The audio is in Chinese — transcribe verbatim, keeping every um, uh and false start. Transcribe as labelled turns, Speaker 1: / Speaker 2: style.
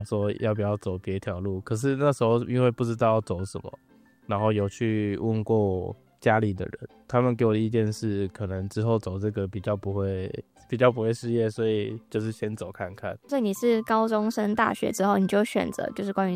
Speaker 1: 说要不要走别条路，可是那时候因为不知道要走什么，然后有去问过家里的人，他们给我的意见是可能之后走这个比较不会比较不会失业，所以就是先走看看。
Speaker 2: 所以你是高中升大学之后你就选择就是关于